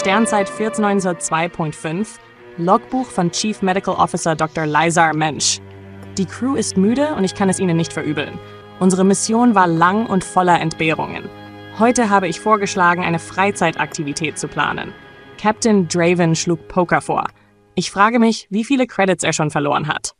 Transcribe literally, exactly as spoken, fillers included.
Sternzeit vierzehnhundertzwei Punkt fünf, Logbuch von Chief Medical Officer Doktor Lizar Mensch. Die Crew ist müde und ich kann es ihnen nicht verübeln. Unsere Mission war lang und voller Entbehrungen. Heute habe ich vorgeschlagen, eine Freizeitaktivität zu planen. Captain Draven schlug Poker vor. Ich frage mich, wie viele Credits er schon verloren hat.